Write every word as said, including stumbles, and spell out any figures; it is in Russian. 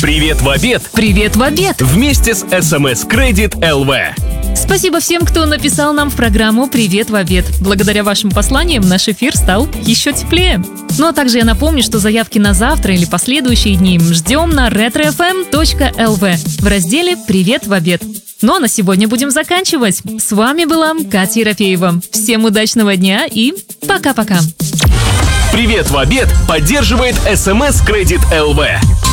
Привет в обед! Привет в обед! Вместе с эс эм эс Credit эл ви. Спасибо всем, кто написал нам в программу «Привет в обед». Благодаря вашим посланиям наш эфир стал еще теплее. Ну а также я напомню, что заявки на завтра или последующие дни ждем на ретро эф эм точка эл ви в разделе «Привет в обед». Ну а на сегодня будем заканчивать. С вами была Катя Ерофеева. Всем удачного дня и пока-пока. Привет в обед поддерживает эс эм эс Credit эл ви.